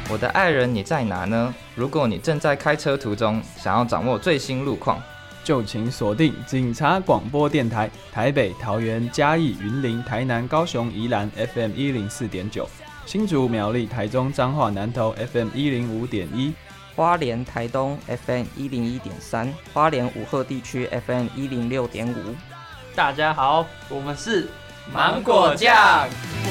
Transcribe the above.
我的爱人你在哪呢？如果你正在开车途中，想要掌握最新路况， 就请锁定警察广播电台，台北、桃园、嘉义、云林、台南、高雄、宜兰 FM 104.9，新竹、苗栗、台中、彰化、南投 FM 105.1， 花莲、台东 FM 101.3，花莲武鹤地区 FM 106.5。 大家好，我们是芒果酱。